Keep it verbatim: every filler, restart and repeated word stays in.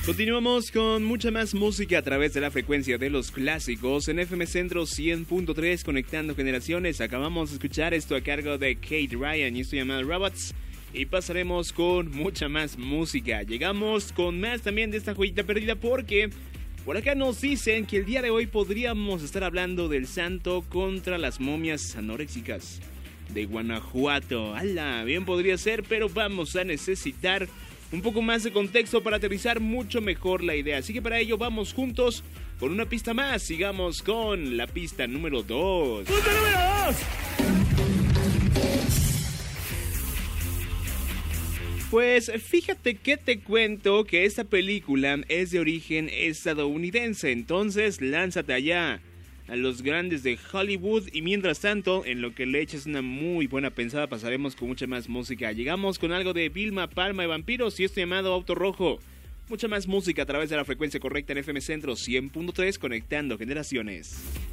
Continuamos con mucha más música a través de la frecuencia de los clásicos en F M Centro cien punto tres, conectando generaciones. Acabamos de escuchar esto a cargo de Kate Ryan y esto llamado Robots. Y pasaremos con mucha más música. Llegamos con más también de esta joyita perdida porque por acá nos dicen que el día de hoy podríamos estar hablando del santo contra las momias anoréxicas de Guanajuato. ¡Hala! Bien podría ser, pero vamos a necesitar un poco más de contexto para aterrizar mucho mejor la idea. Así que para ello vamos juntos con una pista más. Sigamos con la pista número dos. ¡Punto número dos! Pues fíjate que te cuento que esta película es de origen estadounidense. Entonces lánzate allá a los grandes de Hollywood. Y mientras tanto, en lo que le eches una muy buena pensada, pasaremos con mucha más música. Llegamos con algo de Vilma Palma y Vampiros y esto llamado Auto Rojo. Mucha más música a través de la frecuencia correcta en F M Centro cien punto tres, conectando generaciones.